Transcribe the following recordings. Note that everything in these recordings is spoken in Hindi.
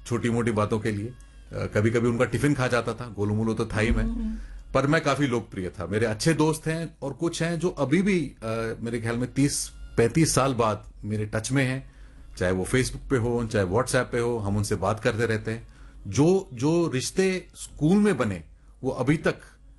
छोटी मोटी बातों के लिए। कभी कभी उनका टिफिन खा जाता था, गोलू मोलू तो था ही मैं, पर मैं काफी लोकप्रिय था। मेरे अच्छे दोस्त हैं और कुछ हैं जो अभी भी मेरे ख्याल में 30-35 साल बाद मेरे टच में हैं, चाहे वो फेसबुक पे हो, चाहे व्हाट्सएप पे हो, हम उनसे बात करते रहते हैं। जो रिश्ते स्कूल में बने वो अभी तक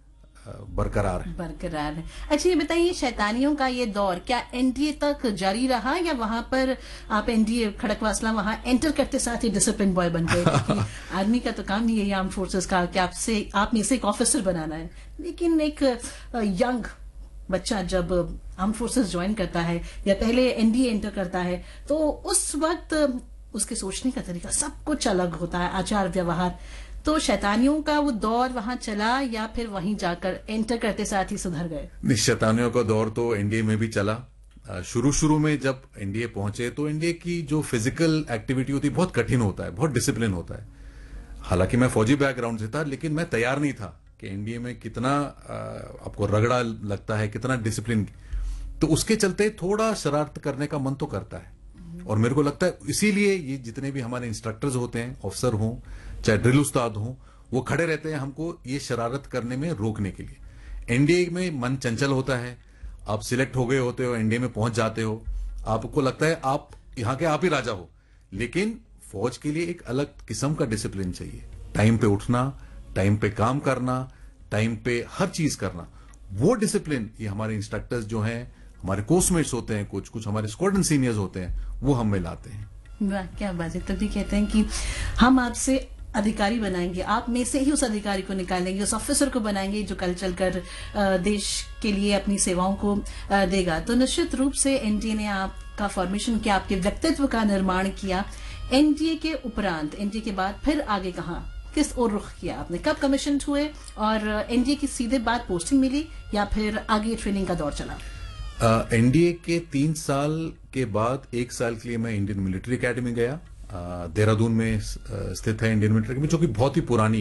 बरकरार है। अच्छा, ये बताइए, शैतानियों का ये दौर क्या एनडीए तक जारी रहा, या वहां पर आप एनडीए खड़कवासला वहां एंटर करते साथ ही डिसिप्लिन बॉय बन गए? आर्मी का तो काम नहीं है आर्म फोर्सेस का कि आप में से एक ऑफिसर बनाना है, लेकिन एक यंग बच्चा जब आर्म फोर्सेस ज्वाइन करता है या पहले एनडीए एंटर करता है, तो उस वक्त उसके सोचने का तरीका सब कुछ अलग होता है, आचार व्यवहार। तो शैतानियों का वो दौर वहां चला या फिर वहीं जाकर एंटर करते साथ ही सुधर गए? शैतानियों का दौर तो एनडीए में भी चला। शुरू में जब एनडीए पहुंचे तो एनडीए की जो फिजिकल एक्टिविटी होती है बहुत कठिन होता है, बहुत डिसिप्लिन होता है। हालांकि मैं फौजी बैकग्राउंड से था, लेकिन मैं तैयार नहीं था कि एनडीए में कितना आपको रगड़ा लगता है, कितना डिसिप्लिन। तो उसके चलते थोड़ा शरारत करने का मन तो करता है, और मेरे को लगता है इसीलिए ये जितने भी हमारे इंस्ट्रक्टर्स होते हैं, ऑफिसर हों चाहे ड्रिल उस्ताद हों, वो खड़े रहते हैं हमको ये शरारत करने में रोकने के लिए। एनडीए में मन चंचल होता है, आप सिलेक्ट हो गए होते हो, एनडीए में पहुंच जाते हो, आपको लगता है आप यहां के आप ही राजा हो, लेकिन फौज के लिए एक अलग किस्म का डिसिप्लिन चाहिए। टाइम पे उठना, टाइम पे काम करना, टाइम पे हर चीज करना, वो डिसिप्लिन ये हमारे इंस्ट्रक्टर्स जो हैं, हमारे कोर्समेट्स होते हैं, कुछ हमारे स्क्वाड्रन सीनियर्स होते हैं, वो हम में लाते हैं। वाह, क्या बात है। तभी कहते हैं कि हम आपसे अधिकारी बनाएंगे, आप में से ही उस अधिकारी को निकालेंगे, उस ऑफिसर को बनाएंगे जो कल चलकर देश के लिए अपनी सेवाओं को देगा। तो निश्चित रूप से एनडीए ने आपका फॉर्मेशन किया, आपके व्यक्तित्व का निर्माण किया। एनडीए के उपरांत, एनडीए के बाद फिर आगे कहां, किस ओर रुख किया आपने? कब कमीशन हुए और एनडीए की सीधे बाद पोस्टिंग मिली या फिर आगे ट्रेनिंग का दौर चला? एनडीए के 3 साल के बाद 1 साल के लिए मैं इंडियन मिलिट्री एकेडमी गया। देहरादून में स्थित है इंडियन मिलिट्री एकेडमी, जो कि बहुत ही पुरानी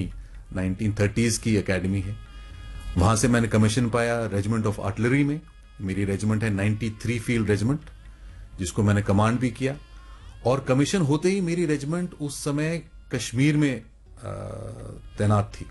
1930s की एकेडमी है। वहां से मैंने कमीशन पाया रेजिमेंट ऑफ आर्टिलरी में। मेरी रेजिमेंट है 93 फील्ड रेजिमेंट, जिसको मैंने कमांड भी किया। और कमीशन होते ही मेरी रेजिमेंट उस समय कश्मीर में तैनात थी।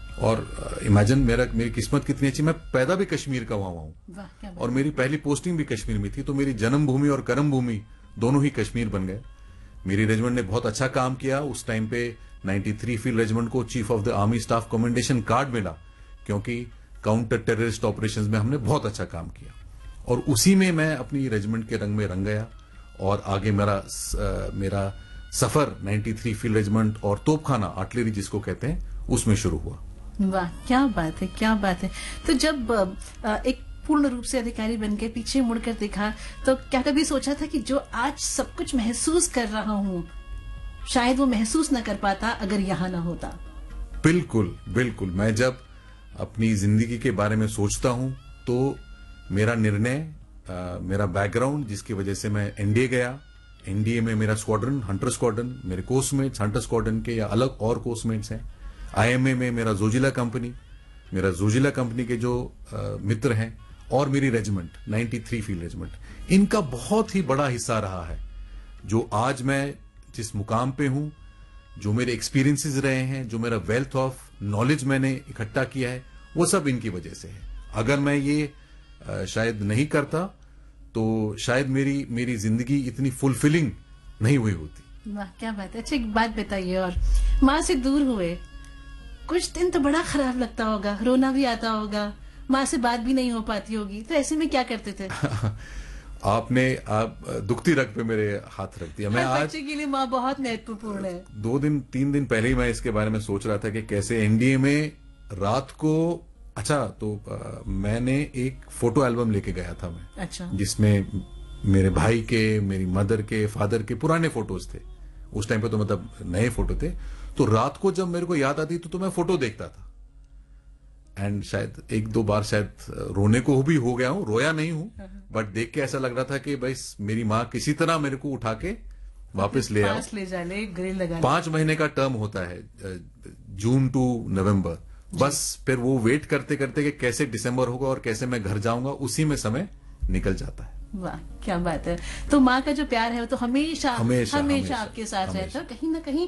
और इमेजिन मेरी किस्मत कितनी अच्छी, मैं पैदा भी कश्मीर का हुआ हूं, और मेरी पहली पोस्टिंग भी कश्मीर में थी। तो मेरी जन्मभूमि और कर्मभूमि दोनों ही कश्मीर बन गए। मेरी रेजिमेंट ने बहुत अच्छा काम किया। उस टाइम पे 93 फील्ड रेजिमेंट को chief of the army staff commendation card मिला, क्योंकि काउंटर टेररिस्ट ऑपरेशंस में हमने बहुत अच्छा काम किया। और उसी में मैं अपनी रेजिमेंट के रंग में रंग गया, और आगे मेरा सफर 93 फील्ड रेजिमेंट और तोपखाना आर्टिलरी जिसको कहते हैं, उसमें शुरू हुआ। वाह, क्या बात है, क्या बात है। तो जब एक पूर्ण रूप से अधिकारी बन के पीछे मुड़कर देखा, तो क्या कभी सोचा था कि जो आज सब कुछ महसूस कर रहा हूं, शायद वो महसूस न कर पाता अगर यहां ना होता? बिल्कुल बिल्कुल। मैं जब अपनी जिंदगी के बारे में सोचता हूं तो मेरा निर्णय, मेरा बैकग्राउंड जिसकी वजह से मैं एनडीए गया, एनडीए में मेरा स्क्वाड्रन, हंटर स्क्वाड्रन, मेरे कोर्समेट्स हंटर स्क्वाड्रन के या अलग और कोर्समेट्स हैं। आईएमए में मेरा जोजिला कंपनी के जो मित्र हैं, और मेरी रेजिमेंट 93 फील्ड रेजिमेंट, इनका बहुत ही बड़ा हिस्सा रहा है जो आज मैं जिस मुकाम पे हूं, जो मेरे एक्सपीरियंसेस रहे हैं, जो मेरा वेल्थ ऑफ नॉलेज मैंने इकट्ठा किया है, वो सब इनकी वजह से है। अगर मैं ये शायद नहीं करता तो शायद मेरी जिंदगी इतनी फुलफिलिंग नहीं हुई होती। वाह, क्या बात है। अच्छा, एक बात बताइए, और माँ से दूर हुए कुछ दिन तो बड़ा खराब लगता होगा, रोना भी आता होगा, माँ से बात भी नहीं हो पाती होगी, तो ऐसे में क्या करते थे? आप दुखती रग पे मेरे हाथ रख दिया। मैं आज बच्चे के लिए माँ बहुत महत्वपूर्ण है। 2-3 दिन पहले ही मैं इसके बारे में सोच रहा था कि कैसे एनडीए में रात को, अच्छा तो मैंने एक फोटो एल्बम लेके गया था मैं। अच्छा। जिसमें मेरे भाई के, मेरी मदर के, फादर के पुराने फोटोज थे। उस टाइम पे तो मतलब नए फोटो थे। तो रात को जब मेरे को याद आती तो मैं फोटो देखता था, एंड शायद 1-2 बार शायद रोने को भी हो गया हूं, रोया नहीं हूं, बट देख के ऐसा लग रहा था कि बस मेरी माँ किसी तरह मेरे को उठा के वापस ले आओ। ग्रिल लगा। 5 महीने का टर्म होता है, जून टू नवंबर। बस फिर वो वेट करते करते कि कैसे दिसंबर होगा और कैसे मैं घर जाऊंगा, उसी में समय निकल जाता है। वाह, क्या बात है। तो माँ का जो प्यार है वो तो हमेशा आपके साथ रहता है। कहीं ना कहीं